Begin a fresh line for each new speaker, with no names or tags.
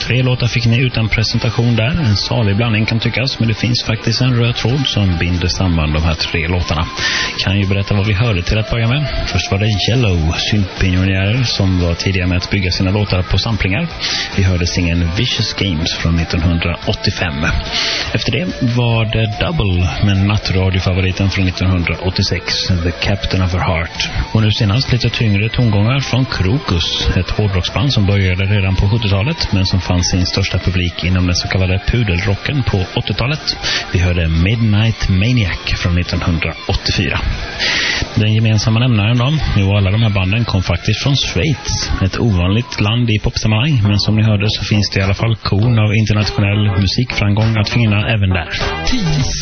3 låtar fick ni utan presentation där. En salig blandning kan tyckas, men det finns faktiskt en röd tråd som binder samman de här 3 låtarna. Kan ju berätta vad vi hörde till att börja med. Först var det Yellow, syntpionjärer som var tidiga med att bygga sina låtar på samplingar. Vi hörde singeln Vicious Games från 1985. Efter det var det Double med nattradiofavoriten från 1986, The Captain of Her Heart. Och nu senast lite tyngre tongångar från Krokus, ett hårdrocksband som började redan på 70-talet men som fann sin största publik inom den så kallade pudelrocken på 80-talet. Vi hörde Midnight Maniac från 1984. Den gemensamma nämnaren då, jo, alla de här banden kom faktiskt från Schweiz, ett ovanligt land i popsammanhang, men som ni hörde så finns det i alla fall korn av internationell musikframgång att finna även där.